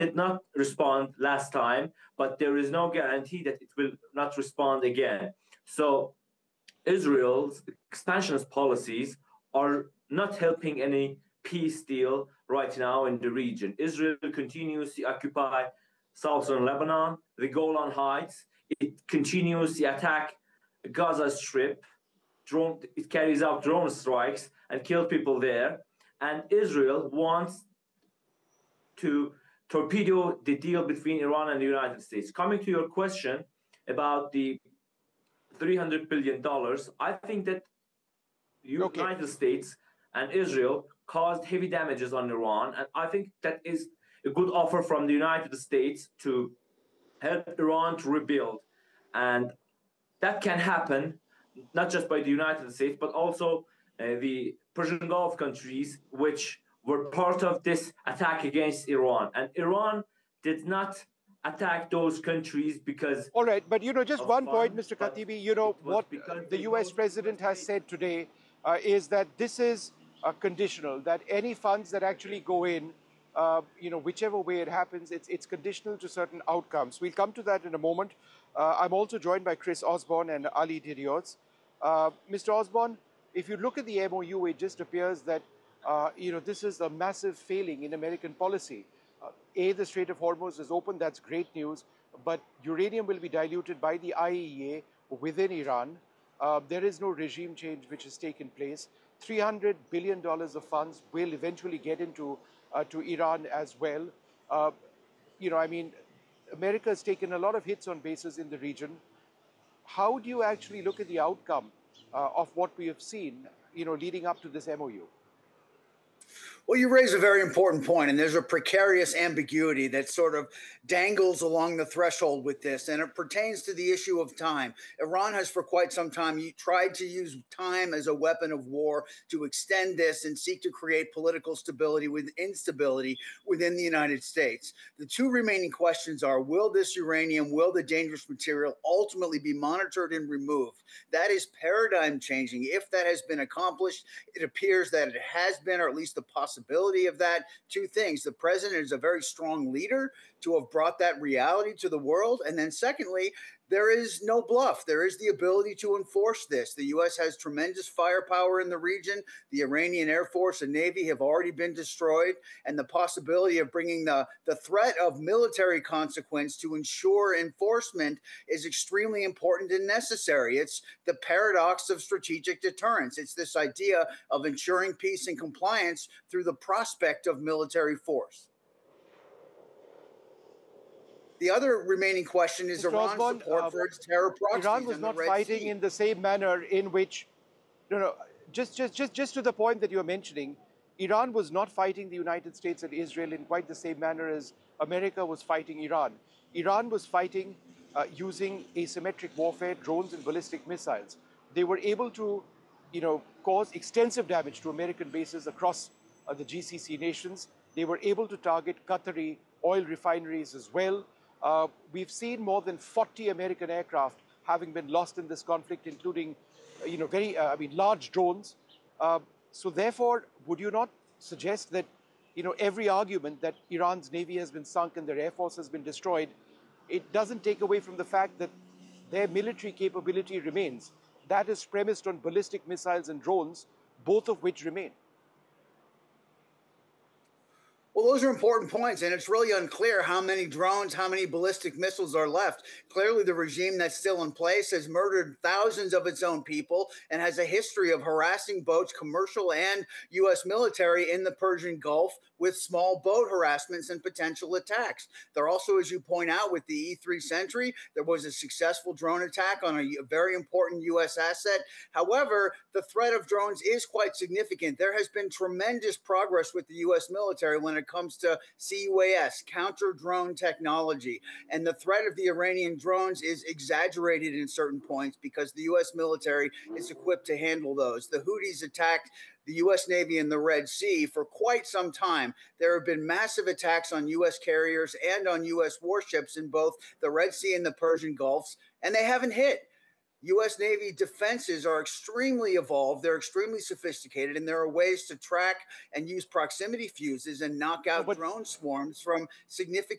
did not respond last time, but there is no guarantee that it will not respond again. So Israel's expansionist policies are not helping any peace deal right now in the region. Israel continues to occupy southern Lebanon, the Golan Heights. It continues to attack Gaza Strip. It carries out drone strikes and kill people there. And Israel wants to torpedo the deal between Iran and the United States. Coming to your question about the $300 billion, I think that United States and Israel caused heavy damages on Iran, and I think that is a good offer from the United States to help Iran to rebuild. And that can happen not just by the United States, but also the Persian Gulf countries, which were part of this attack against Iran. And Iran did not attack those countries because... All right, but just one point, Mr. Khattibi, what the US president has said today is that this is conditional, that any funds that actually go in, whichever way it happens, it's conditional to certain outcomes. We'll come to that in a moment. I'm also joined by Chris Osborne and Ali Dirioz. Mr. Osborne, if you look at the MOU, it just appears that, this is a massive failing in American policy. The Strait of Hormuz is open, that's great news, but uranium will be diluted by the IAEA within Iran. There is no regime change which has taken place. $300 billion of funds will eventually get into to Iran as well. America has taken a lot of hits on bases in the region. How do you actually look at the outcome of what we have seen, leading up to this MOU? Well, you raise a very important point, and there's a precarious ambiguity that sort of dangles along the threshold with this, and it pertains to the issue of time. Iran has for quite some time tried to use time as a weapon of war to extend this and seek to create political stability with instability within the United States. The two remaining questions are, will this uranium, will the dangerous material ultimately be monitored and removed? That is paradigm changing. If that has been accomplished, it appears that it has been, or at least the possibility of that. Two things: the president is a very strong leader to have brought that reality to the world, and then secondly, there is no bluff. There is the ability to enforce this. The U.S. has tremendous firepower in the region. The Iranian Air Force and Navy have already been destroyed, and the possibility of bringing the threat of military consequence to ensure enforcement is extremely important and necessary. It's the paradox of strategic deterrence. It's this idea of ensuring peace and compliance through the prospect of military force. The other remaining question is Iran's support for its terror proxies. Iran was not fighting in the same manner in which, just to the point that you're mentioning, Iran was not fighting the United States and Israel in quite the same manner as America was fighting Iran. Iran was fighting using asymmetric warfare, drones and ballistic missiles. They were able to, cause extensive damage to American bases across the GCC nations. They were able to target Qatari oil refineries as well. We've seen more than 40 American aircraft having been lost in this conflict, including, very large drones. So therefore, would you not suggest that, every argument that Iran's navy has been sunk and their air force has been destroyed, it doesn't take away from the fact that their military capability remains. That is premised on ballistic missiles and drones, both of which remain. Well, those are important points, and it's really unclear how many drones, how many ballistic missiles are left. Clearly, the regime that's still in place has murdered thousands of its own people and has a history of harassing boats, commercial and U.S. military, in the Persian Gulf with small boat harassments and potential attacks. There also, as you point out, with the E-3 Sentry, there was a successful drone attack on a very important U.S. asset. However, the threat of drones is quite significant. There has been tremendous progress with the U.S. military when it comes to CUAS, counter-drone technology. And the threat of the Iranian drones is exaggerated in certain points because the U.S. military is equipped to handle those. The Houthis attacked the U.S. Navy in the Red Sea for quite some time. There have been massive attacks on U.S. carriers and on U.S. warships in both the Red Sea and the Persian Gulfs, and they haven't hit. U.S. Navy defenses are extremely evolved. They're extremely sophisticated, and there are ways to track and use proximity fuses and knock No, out but drone swarms from significant